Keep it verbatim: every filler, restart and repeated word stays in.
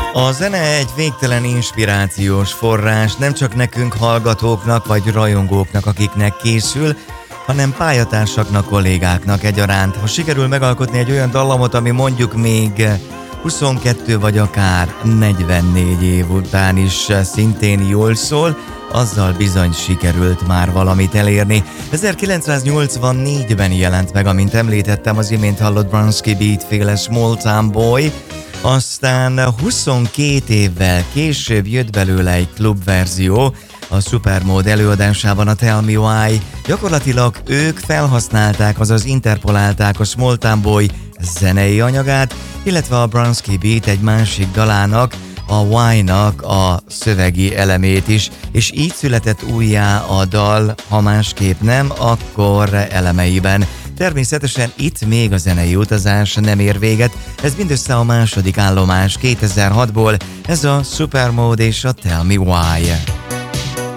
A zene egy végtelen inspirációs forrás, nem csak nekünk hallgatóknak vagy rajongóknak, akiknek készül, hanem pályatársaknak, kollégáknak egyaránt. Ha sikerül megalkotni egy olyan dallamot, ami mondjuk még huszonkettő vagy akár negyvennégy év után is szintén jól szól, azzal bizony sikerült már valamit elérni. ezerkilencszáznyolcvannégyben jelent meg, amint említettem, az imént hallott Bronski Beat féle Small Town Boy, aztán huszonkét évvel később jött belőle egy klubverzió, a Supermode előadásában a Tell Me Why. Gyakorlatilag ők felhasználták, azaz interpolálták a Small Town Boy zenei anyagát, illetve a Bronski Beat egy másik dalának, a Why-nak a szövegi elemét is, és így született újjá a dal, ha másképp nem, akkor elemeiben. Természetesen itt még a zenei utazás nem ér véget, ez mindössze a második állomás kétezer-hatból, ez a Supermode és a Tell Me Why.